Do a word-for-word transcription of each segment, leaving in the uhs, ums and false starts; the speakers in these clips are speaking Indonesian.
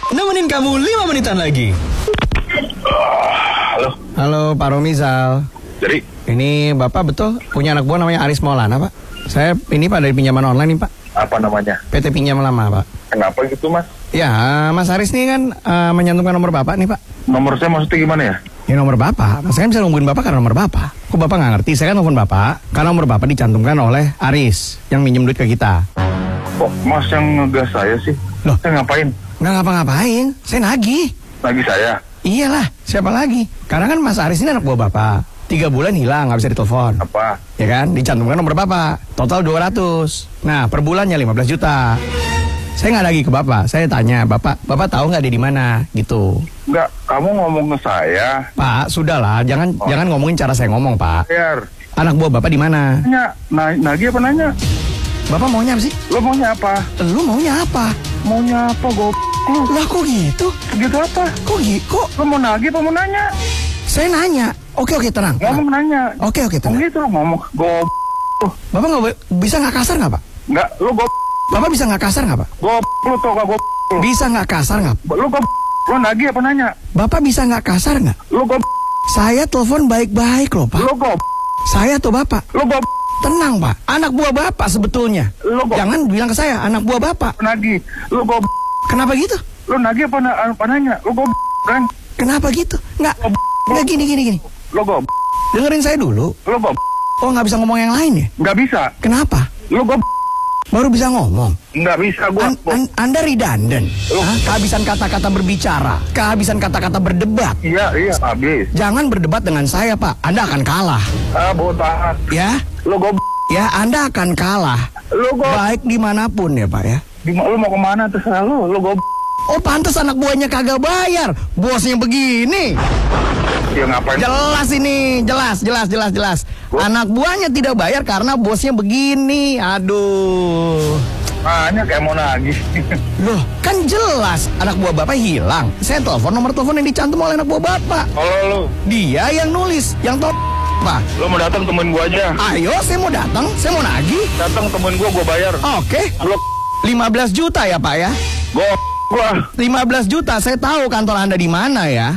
nemenin kamu lima menitan lagi. Halo. Halo Pak Romizal. Jadi? Ini Bapak betul punya anak buah namanya Aris Maulana, Pak? Saya ini Pak dari pinjaman online nih, Pak. Apa namanya? P T Pinjam Lama, Pak. Kenapa gitu, Mas? Ya, Mas Aris nih kan uh, menyantumkan nomor Bapak nih, Pak. Nomor saya maksudnya gimana ya? Ya nomor Bapak. Mas kan bisa nungguin Bapak karena nomor Bapak. Kok Bapak nggak ngerti? Saya kan telepon Bapak karena nomor Bapak dicantumkan oleh Aris yang minjem duit ke kita. Kok Mas yang ngegas saya sih? Loh? Saya ngapain? Nggak ngapa-ngapain. Saya nagih. Lagi saya? Iyalah, siapa lagi? Karena kan Mas Aris ini anak buah Bapak. Tiga bulan hilang, nggak bisa ditelepon. Apa? Ya kan, dicantumkan nomor Bapak. Total dua ratus. Nah, per bulannya lima belas juta. Saya nggak lagi ke Bapak. Saya tanya, Bapak, Bapak tahu nggak dia di mana? Gitu. Enggak, kamu ngomong ke saya. Pak, sudahlah, jangan Oh. jangan ngomongin cara saya ngomong, Pak. Bayar. Anak buah Bapak di mana? Nanya, na nagih apa nanya? Bapak maunya apa sih? Lo maunya apa? Lu maunya apa? Maunya apa, go lu? Lah kok gitu? Gitu apa? Kok gitu? Kok Lo mau nagih apa mau nanya? saya nanya? Oke oke tenang. tenang. Ngomong nanya. Oke oke Ngomong tenang. gitu lo ngomong, go Bapak nggak bo- bisa nggak kasar nggak, Pak? Enggak, lo go Bapak bisa nggak kasar nggak, Pak? go lu tau gak go Bisa nggak kasar nggak? Lo go lo nagih apa nanya? Bapak bisa nggak kasar nggak? Lo go Saya telepon baik-baik loh, Pak. lo go Saya tuh Bapak. lo go Tenang, Pak. Anak buah Bapak sebetulnya. Lo go Jangan bilang ke saya anak buah Bapak. nagih. Lo go Kenapa gitu? lo nagih apa, na apa nanya? Lo go kan? Kenapa gitu? Nggak. Nggak gini gini gini. Lo go Dengerin saya dulu. lo go Oh nggak bisa ngomong yang lain ya? nggak bisa. Kenapa? Lo go Baru bisa ngomong. nggak bisa gua. An an anda redundant. Hah? Kehabisan kata-kata berbicara. Kehabisan kata-kata berdebat. Iya iya habis. Jangan berdebat dengan saya, Pak. Anda akan kalah. Ah botak. Ya? Lo go Ya, Anda akan kalah. lo go Baik dimanapun ya, Pak ya. di lo mau kemana terserah lo. Lo go Oh, pantas anak buahnya kagak bayar. Bosnya begini. ya ngapain? Jelas ini, jelas, jelas, jelas, jelas. Anak buahnya tidak bayar karena bosnya begini. Aduh. Hanya kayak mau nagih. Loh, kan jelas anak buah Bapak hilang. Saya telepon nomor telepon yang dicantum oleh anak buah Bapak. Kalau lo Dia yang nulis, yang top apa? lo mau datang temuin gua aja. Ayo, saya mau datang, saya mau nagih. Datang temuin gua gua bayar. Oke. Lo lima belas juta ya, Pak ya? gua gua lima belas juta, saya tahu kantor Anda di mana ya.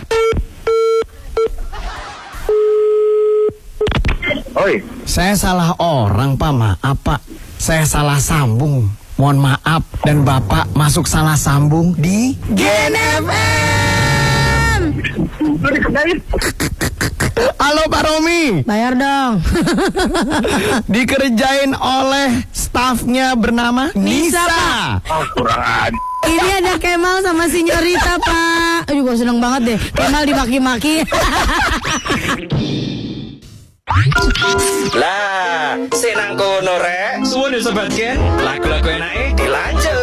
Oi. Saya salah orang, Pak. Maaf, Pak. Saya salah sambung. Mohon maaf. Dan Bapak masuk salah sambung di Gen F M. Lo dikerjain. Halo Pak Romi. Bayar dong. Dikerjain oleh stafnya bernama Nisa, Nisa. Oh, kurang aja. Ini ada Kemal sama Sinyorita, Pak. Aduh, gue seneng banget deh. Kemal dimaki-maki. Lah, senang kono rek. Suwun ya Sobat Gen. Lagu-lagu enake dilanjut.